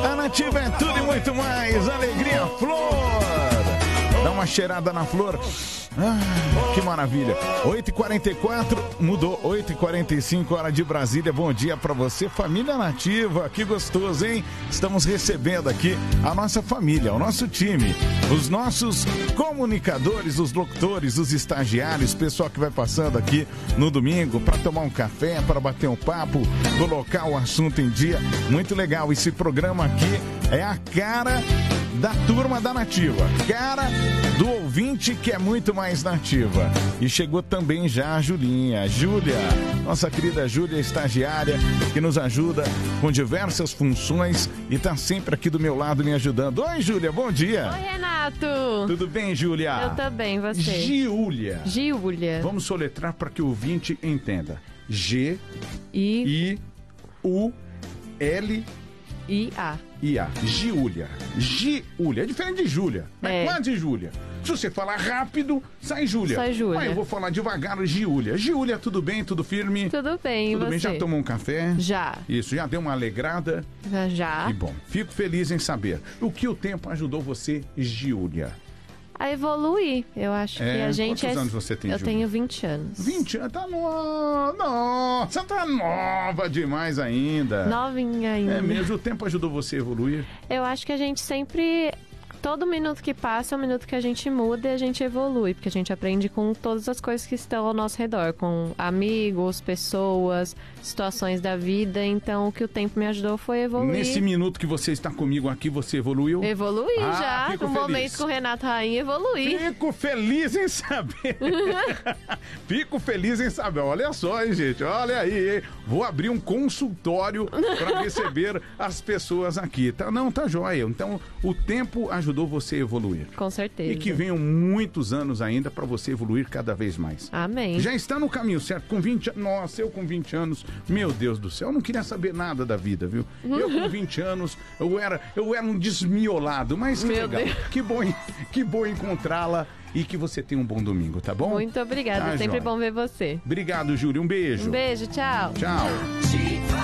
A Nativa é tudo e muito mais. Alegria Flor. Dá uma cheirada na flor. Que maravilha. 8h44, mudou. 8h45, hora de Brasília. Bom dia pra você, família Nativa. Que gostoso, hein? Estamos recebendo aqui a nossa família, o nosso time, os nossos comunicadores, os locutores, os estagiários, pessoal que vai passando aqui no domingo para tomar um café, para bater um papo, colocar o assunto em dia. Muito legal. Esse programa aqui é a cara da turma da Nativa, cara do ouvinte que é muito mais nativa. E chegou também já a Julinha, Júlia, nossa querida Júlia, estagiária, que nos ajuda com diversas funções e tá sempre aqui do meu lado me ajudando. Oi, Júlia, bom dia. Oi, Renato. Tudo bem, Júlia? Eu também, você? Giulia. Giulia. Vamos soletrar para que o ouvinte entenda. G-I-U-L I-A. I-A. Giulia. Giulia. É diferente de Júlia. É quase Júlia. Se você falar rápido, sai Júlia. Sai Júlia. Mas eu vou falar devagar, Giulia. Giulia, tudo bem? Tudo firme? Tudo bem, tudo você? Bem? Já tomou um café? Já. Isso, já deu uma alegrada? Já. Que bom. Fico feliz em saber. O que o tempo ajudou você, Giulia? A evoluir. Eu acho que a gente Quantos anos você tem, Eu Júlia? tenho 20 anos. 20 anos? Tá nova. Nossa, tá nova demais ainda. Novinha ainda. É mesmo? O tempo ajudou você a evoluir? Eu acho que a gente sempre... Todo minuto que passa é um minuto que a gente muda e a gente evolui, porque a gente aprende com todas as coisas que estão ao nosso redor, com amigos, pessoas, situações da vida. Então, o que o tempo me ajudou foi evoluir. Nesse minuto que você está comigo aqui, você evoluiu? Evoluí já. Fico No feliz. momento com o Renato Rainha, evoluí. Fico feliz em saber. Fico feliz em saber. Olha só, hein, gente. Olha aí, hein? Vou abrir um consultório para receber as pessoas aqui. Tá? Não, tá joia. Então, o tempo ajudou você a evoluir. Com certeza. E que venham muitos anos ainda para você evoluir cada vez mais. Amém. Já está no caminho certo. Com 20 anos, nossa, eu com 20 anos, meu Deus do céu, eu não queria saber nada da vida, viu? Eu com 20 anos, eu era um desmiolado, mas que Meu legal. Deus. Que bom encontrá-la e que você tenha um bom domingo, tá bom? Muito obrigada. Tá, É sempre joia. bom ver você. Obrigado, Júlia. Um beijo. Um beijo, tchau. Tchau.